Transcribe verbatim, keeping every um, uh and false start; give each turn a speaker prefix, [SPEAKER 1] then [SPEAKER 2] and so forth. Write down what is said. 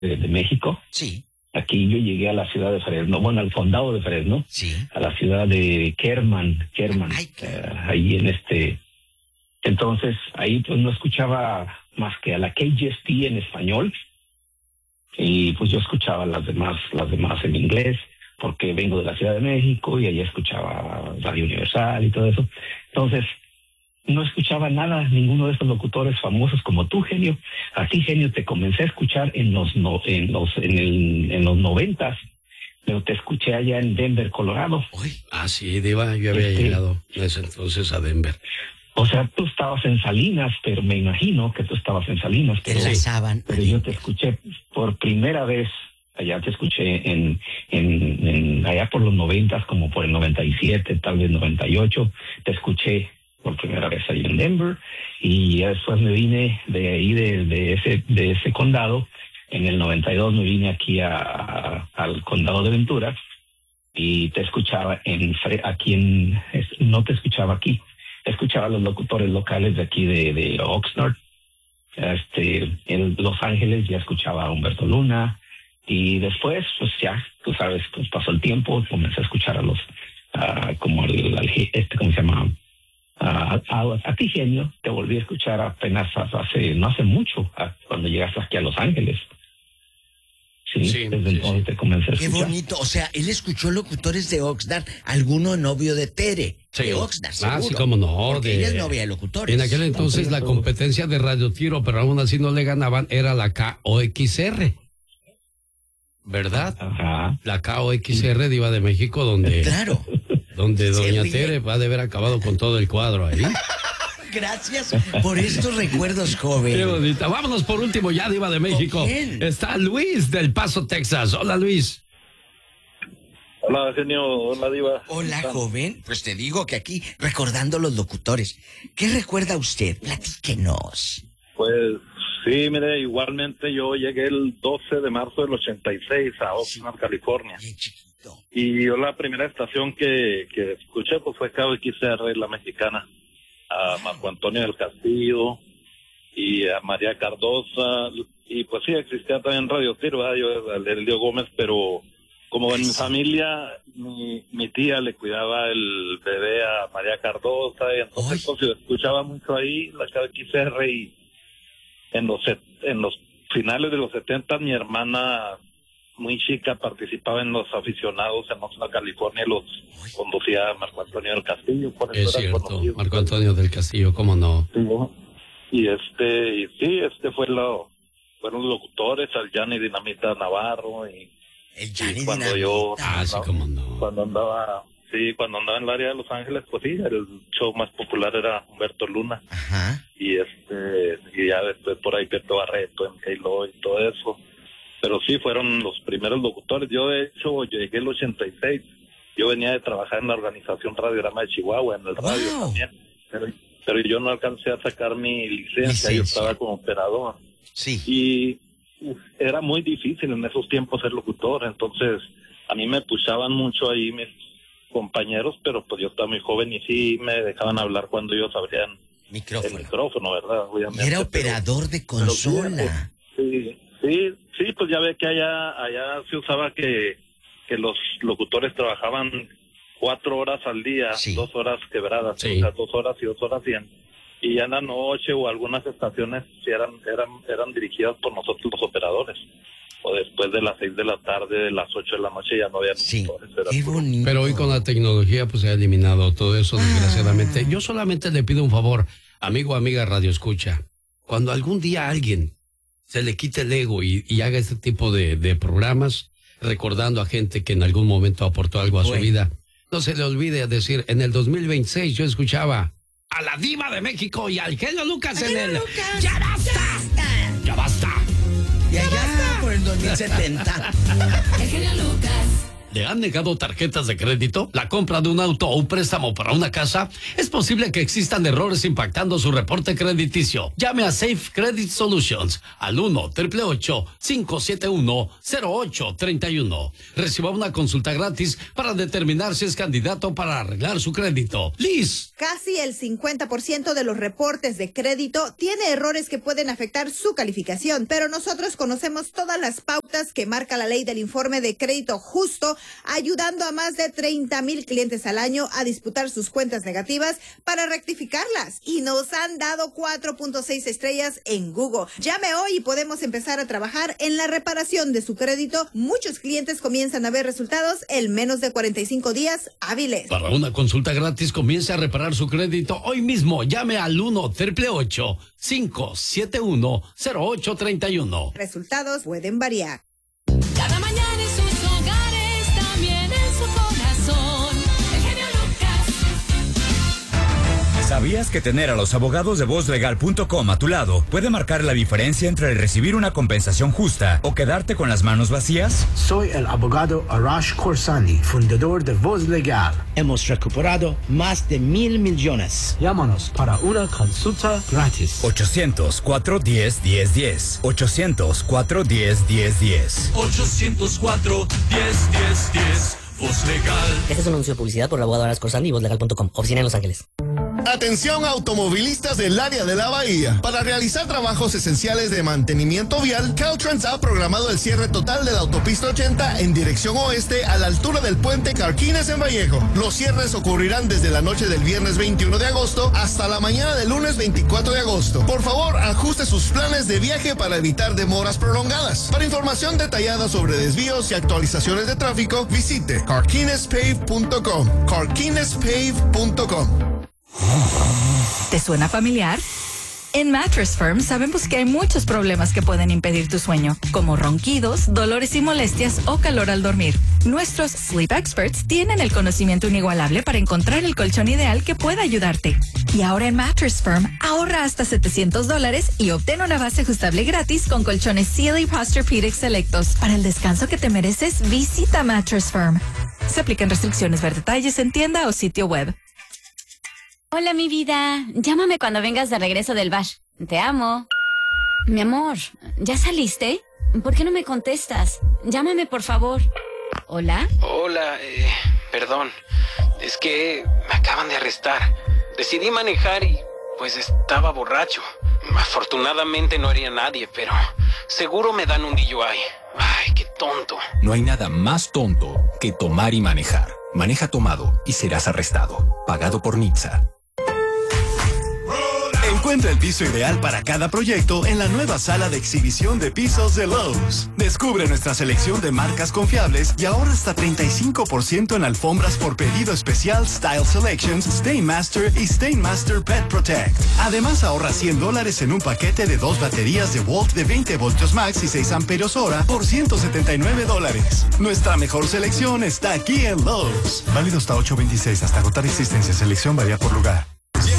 [SPEAKER 1] de, de México.
[SPEAKER 2] Sí.
[SPEAKER 1] Aquí yo llegué a la ciudad de Fresno, bueno, al condado de Fresno,
[SPEAKER 2] sí.
[SPEAKER 1] a la ciudad de Kerman, Kerman,
[SPEAKER 2] Ay,
[SPEAKER 1] eh, ahí en este. Entonces, ahí pues no escuchaba más que a la K G S T en español, y pues yo escuchaba las demás, las demás en inglés, porque vengo de la Ciudad de México y allá escuchaba Radio Universal y todo eso. Entonces, no escuchaba nada, ninguno de estos locutores famosos como tú, genio. A ti, genio, te comencé a escuchar en los no, en los en el en los noventas, pero te escuché allá en Denver, Colorado.
[SPEAKER 3] Uy, ah, sí, Diva, yo había este, llegado en ese entonces a Denver.
[SPEAKER 1] O sea, tú estabas en Salinas, pero me imagino que tú estabas en Salinas.
[SPEAKER 2] Te enlazaban.
[SPEAKER 1] Pero yo te escuché por primera vez, allá te escuché en, en, en allá por los noventas, como por el noventa y siete, tal vez noventa y ocho, te escuché por primera vez ahí en Denver, y después me vine de ahí, de, de ese de ese condado. En el noventa y dos me vine aquí a, a, al condado de Ventura, y te escuchaba en aquí en, no te escuchaba aquí, te escuchaba a los locutores locales de aquí de, de Oxnard. Este, en Los Ángeles ya escuchaba a Humberto Luna, y después, pues ya, tú sabes, pues pasó el tiempo, comencé a escuchar a los, uh, como el, este, ¿cómo se llama? Uh, a, a ti, genio, te volví a escuchar apenas hace, no hace mucho, a, cuando llegaste aquí a Los Ángeles. Sí,
[SPEAKER 3] sí
[SPEAKER 1] desde
[SPEAKER 3] sí,
[SPEAKER 1] entonces
[SPEAKER 3] sí.
[SPEAKER 1] te comencé a
[SPEAKER 2] Qué
[SPEAKER 1] escuchar.
[SPEAKER 2] bonito, o sea, él escuchó locutores de Oxnard, alguno novio de Tere,
[SPEAKER 3] sí.
[SPEAKER 2] de Oxnard, seguro.
[SPEAKER 3] Ah, sí, cómo no.
[SPEAKER 2] Porque
[SPEAKER 3] de...
[SPEAKER 2] ella es novia de locutores.
[SPEAKER 3] En aquel entonces la competencia de Radio Tiro, pero aún así no le ganaban, era la K O X R. ¿Verdad?
[SPEAKER 1] Ajá.
[SPEAKER 3] La K O X R, Diva de México, donde...
[SPEAKER 2] Claro.
[SPEAKER 3] Donde
[SPEAKER 2] Se
[SPEAKER 3] doña
[SPEAKER 2] ríe.
[SPEAKER 3] Tere va de haber acabado con todo el cuadro ahí.
[SPEAKER 2] Gracias por estos recuerdos, joven.
[SPEAKER 3] Qué bonita. Vámonos por último ya, Diva de México.
[SPEAKER 2] Bien.
[SPEAKER 3] Está Luis del Paso, Texas. Hola, Luis.
[SPEAKER 4] Hola, genio. Hola, Diva.
[SPEAKER 2] Hola, joven. Pues te digo que aquí, recordando los locutores, ¿qué recuerda usted? Platíquenos.
[SPEAKER 4] Pues sí, mire, igualmente yo llegué el doce de marzo del ochenta y seis a Oxnard, California.
[SPEAKER 2] Bien chiquito.
[SPEAKER 4] Y yo la primera estación que, que escuché pues fue K O X R, la mexicana, a Marco Antonio del Castillo y a María Cardosa, y pues sí, existía también Radio Tiro, ¿verdad? Yo, el Elio Gómez, pero como en mi familia, mi, mi tía le cuidaba el bebé a María Cardosa, y entonces pues, yo escuchaba mucho ahí la K O X R, y en los, en los finales de los setenta mi hermana muy chica participaba en los aficionados en Oxnard, California, los conducía Marco Antonio del Castillo. Por eso
[SPEAKER 3] Es
[SPEAKER 4] era
[SPEAKER 3] cierto,
[SPEAKER 4] conocido.
[SPEAKER 3] Marco Antonio del Castillo, ¿cómo no?
[SPEAKER 4] Sí, ¿no? Y este, y sí, este fue lo, fueron los locutores, al Gianni Dinamita Navarro, y,
[SPEAKER 2] El Gianni
[SPEAKER 4] y cuando
[SPEAKER 2] Dinamita.
[SPEAKER 4] yo,
[SPEAKER 3] Ah, sí, cómo no.
[SPEAKER 4] cuando andaba, sí, cuando andaba en el área de Los Ángeles, pues sí, el show más popular era Humberto Luna.
[SPEAKER 2] Ajá.
[SPEAKER 4] Y este, y ya después por ahí Pepe Barreto, M K Lo y todo eso. Pero sí, fueron los primeros locutores. Yo, de hecho, llegué el ochenta y seis. Yo venía de trabajar en la organización Radiograma de Chihuahua, en el radio
[SPEAKER 2] Wow.
[SPEAKER 4] también. Pero, pero yo no alcancé a sacar mi licencia.
[SPEAKER 2] Licencia.
[SPEAKER 4] Yo estaba como operador.
[SPEAKER 2] Sí.
[SPEAKER 4] Y uf, era muy difícil en esos tiempos ser locutor. Entonces, a mí me pushaban mucho ahí mis compañeros, pero pues yo estaba muy joven y sí me dejaban hablar cuando ellos abrían
[SPEAKER 2] Micrófono.
[SPEAKER 4] el micrófono, ¿verdad? Obviamente.
[SPEAKER 2] Y era
[SPEAKER 4] pero-
[SPEAKER 2] operador de
[SPEAKER 4] pero
[SPEAKER 2] consola.
[SPEAKER 4] sí, sí, sí, pues ya ve que allá allá se usaba que, que los locutores trabajaban cuatro horas al día,
[SPEAKER 2] Sí.
[SPEAKER 4] dos horas quebradas,
[SPEAKER 3] Sí.
[SPEAKER 4] o sea, dos horas y dos horas cien. Y ya en la noche o algunas estaciones sí eran, eran, eran dirigidas por nosotros los operadores. O después de las seis de la tarde, de las ocho de la noche ya no había
[SPEAKER 2] Sí.
[SPEAKER 4] locutores. Era
[SPEAKER 2] Qué
[SPEAKER 4] puro-
[SPEAKER 2] bonito.
[SPEAKER 3] Pero hoy con la tecnología pues se ha eliminado todo eso,
[SPEAKER 2] Ah.
[SPEAKER 3] desgraciadamente. Yo solamente le pido un favor, amigo, amiga Radio Escucha. Cuando algún día a alguien se le quite el ego y, y haga este tipo de, de programas, recordando a gente que en algún momento aportó algo a
[SPEAKER 2] Bueno.
[SPEAKER 3] su vida, no se le olvide decir, en el dos mil veintiséis yo escuchaba a la Diva de México y al Genio Lucas en el...
[SPEAKER 2] Lucas.
[SPEAKER 3] ¡Ya basta! ¡Ya basta!
[SPEAKER 2] Y allá por el dos mil setenta.
[SPEAKER 5] El genio Lucas.
[SPEAKER 3] ¿Le han negado tarjetas de crédito? ¿La compra de un auto o un préstamo para una casa? Es posible que existan errores impactando su reporte crediticio. Llame a Safe Credit Solutions al uno, ocho ocho ocho, cinco siete uno, cero ocho tres uno. Reciba una consulta gratis para determinar si es candidato para arreglar su crédito. Liz.
[SPEAKER 5] Casi el cincuenta por ciento de los reportes de crédito tiene errores que pueden afectar su calificación, pero nosotros conocemos todas las pautas que marca la ley del informe de crédito justo, ayudando a más de treinta mil clientes al año a disputar sus cuentas negativas para rectificarlas. Y nos han dado cuatro punto seis estrellas en Google. Llame hoy y podemos empezar a trabajar en la reparación de su crédito. Muchos clientes comienzan a ver resultados en menos de cuarenta y cinco días hábiles.
[SPEAKER 3] Para una consulta gratis, comience a reparar su crédito hoy mismo. Llame al uno, ocho ocho ocho, cinco siete uno, cero ocho tres uno.
[SPEAKER 5] Resultados pueden variar.
[SPEAKER 6] Cada mañana en sus hogares, también en su corazón. El genio Lucas.
[SPEAKER 7] ¿Sabías que tener a los abogados de voz legal punto com a tu lado puede marcar la diferencia entre recibir una compensación justa o quedarte con las manos vacías?
[SPEAKER 8] Soy el abogado Arash Khorsandi, fundador de Voz Legal.
[SPEAKER 9] Hemos recuperado más de mil millones.
[SPEAKER 8] Llámanos para una consulta gratis.
[SPEAKER 7] ochocientos, cuatro uno cero, uno cero uno cero. ochocientos, cuatro uno cero, uno cero uno cero.
[SPEAKER 10] ochocientos cuatro, diez, diez, diez. Voz Legal.
[SPEAKER 11] Este es un anuncio de publicidad por el abogado Arash Khorsandi y voz legal punto com. Oficina en Los Ángeles.
[SPEAKER 12] Atención automovilistas del área de la Bahía. Para realizar trabajos esenciales de mantenimiento vial, Caltrans ha programado el cierre total de la autopista ochenta en dirección oeste a la altura del puente Carquines en Vallejo. Los cierres ocurrirán desde la noche del viernes veintiuno de agosto hasta la mañana del lunes veinticuatro de agosto. Por favor, ajuste sus planes de viaje para evitar demoras prolongadas. Para información detallada sobre desvíos y actualizaciones de tráfico, visite carquines pave punto com. carquines pave punto com.
[SPEAKER 13] ¿Te suena familiar? En Mattress Firm sabemos que hay muchos problemas que pueden impedir tu sueño, como ronquidos, dolores y molestias o calor al dormir. Nuestros Sleep Experts tienen el conocimiento inigualable para encontrar el colchón ideal que pueda ayudarte. Y ahora en Mattress Firm, ahorra hasta setecientos dólares y obtén una base ajustable gratis con colchones Sealy Posturepedic selectos. Para el descanso que te mereces, visita Mattress Firm. Se aplican restricciones, ver detalles en tienda o sitio web.
[SPEAKER 14] Hola, mi vida. Llámame cuando vengas de regreso del bar. Te amo. Mi amor, ¿ya saliste? ¿Por qué no me contestas? Llámame, por favor. ¿Hola?
[SPEAKER 15] Hola, eh, perdón. Es que me acaban de arrestar. Decidí manejar y, pues, estaba borracho. Afortunadamente no haría nadie, pero seguro me dan un D U I. Ay, qué tonto.
[SPEAKER 16] No hay nada más tonto que tomar y manejar. Maneja tomado y serás arrestado. Pagado por N H T S A.
[SPEAKER 17] Encuentra el piso ideal para cada proyecto en la nueva sala de exhibición de pisos de Lowe's. Descubre nuestra selección de marcas confiables y ahorra hasta treinta y cinco por ciento en alfombras por pedido especial Style Selections, Stainmaster y Stainmaster Pet Protect. Además, ahorra cien dólares en un paquete de dos baterías de Volt de veinte voltios max y seis amperios hora por ciento setenta y nueve dólares. Nuestra mejor selección está aquí en Lowe's. Válido hasta ocho veintiséis hasta agotar existencia. Selección varía por lugar.